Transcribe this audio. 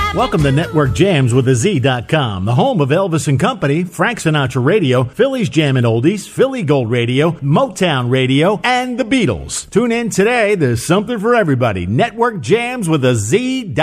Welcome to Network Jams with a Z.com, the home of Elvis and Company, Frank Sinatra Radio, Philly's Jammin' Oldies, Philly Gold Radio, Motown Radio, and the Beatles. Tune in today. There's something for everybody. Network Jams with a Z.com.